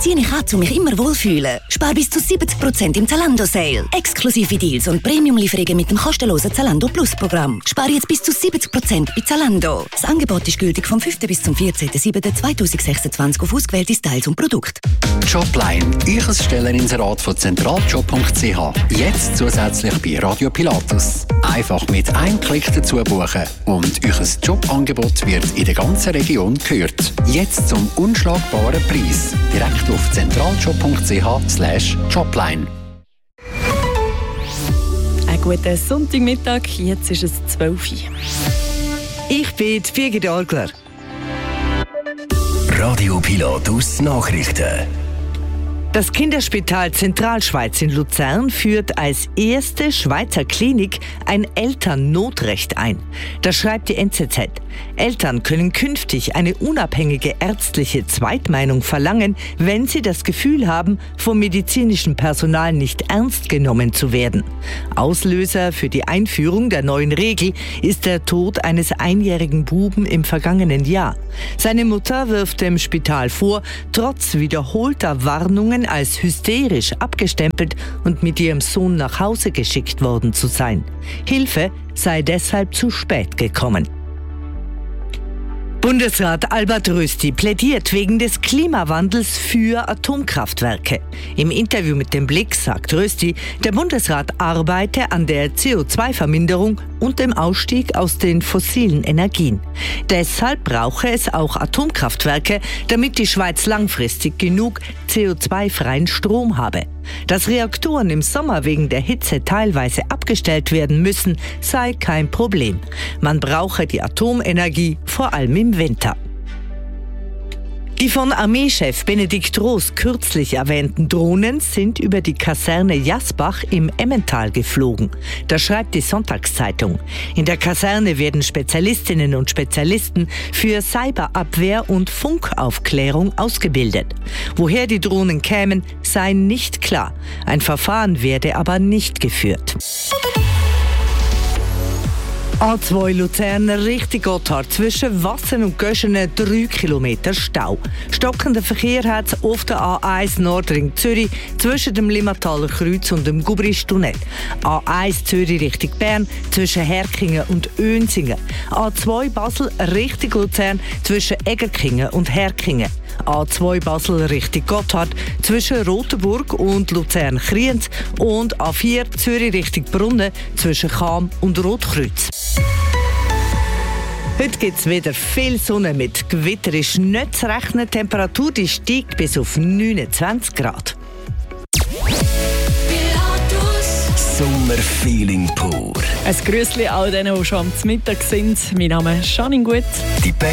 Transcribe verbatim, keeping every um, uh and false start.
ziehe ich an, um mich immer wohlfühlen. Spar bis zu siebzig Prozent im Zalando-Sale. Exklusive Deals und Premium-Lieferungen mit dem kostenlosen Zalando Plus-Programm. Spar jetzt bis zu siebzig Prozent bei Zalando. Das Angebot ist gültig vom fünften bis zum vierzehnten siebten zweitausendsechsundzwanzig auf ausgewählte Styles und Produkte. Jobline, Eures Stelleninserat von zentraljob punkt c h. Jetzt zusätzlich bei Radio Pilatus. Einfach mit einem Klick dazu buchen und Eures Jobangebot wird in der ganzen Region gehört. Jetzt zum unschlagbaren Preis. Direkt auf zentraljob punkt c h slash jobline. Einen guten Sonntagmittag, jetzt ist es zwölf Uhr. Ich bin Birgit Orgler. Radio Pilatus Nachrichten. Das Kinderspital Zentralschweiz in Luzern führt als erste Schweizer Klinik ein Elternnotrecht ein. Das schreibt die N Z Z. Eltern können künftig eine unabhängige ärztliche Zweitmeinung verlangen, wenn sie das Gefühl haben, vom medizinischen Personal nicht ernst genommen zu werden. Auslöser für die Einführung der neuen Regel ist der Tod eines einjährigen Buben im vergangenen Jahr. Seine Mutter wirft dem Spital vor, trotz wiederholter Warnungen als hysterisch abgestempelt und mit ihrem Sohn nach Hause geschickt worden zu sein. Hilfe sei deshalb zu spät gekommen. Bundesrat Albert Rösti plädiert wegen des Klimawandels für Atomkraftwerke. Im Interview mit dem Blick sagt Rösti, der Bundesrat arbeite an der C O zwei Verminderung und dem Ausstieg aus den fossilen Energien. Deshalb brauche es auch Atomkraftwerke, damit die Schweiz langfristig genug C O zwei freien Strom habe. Dass Reaktoren im Sommer wegen der Hitze teilweise abgestellt werden müssen, sei kein Problem. Man brauche die Atomenergie vor allem im Winter. Die von Armeechef Benedikt Roos kürzlich erwähnten Drohnen sind über die Kaserne Jasbach im Emmental geflogen. Das schreibt die Sonntagszeitung. In der Kaserne werden Spezialistinnen und Spezialisten für Cyberabwehr und Funkaufklärung ausgebildet. Woher die Drohnen kämen, sei nicht klar. Ein Verfahren werde aber nicht geführt. A zwei Luzern Richtung Gotthard zwischen Wassen und Göschenen drei Kilometer Stau. Stockender Verkehr hat es auf der A eins Nordring Zürich zwischen dem Limmataler Kreuz und dem Gubristunnel. A eins Zürich Richtung Bern zwischen Herkingen und Önsingen. A zwei Basel Richtung Luzern zwischen Egerkingen und Herkingen. A zwei Basel Richtung Gotthard zwischen Rotenburg und Luzern-Kriens und A vier Zürich Richtung Brunnen zwischen Cham und Rotkreuz. Heute gibt es wieder viel Sonne, mit Gewitter ist nicht zu rechnen. Die Temperatur die steigt bis auf neunundzwanzig Grad. Sommerfeeling pur. Ein Grüßli all denen, die schon am Mittag sind. Mein Name ist Janine Gut. Die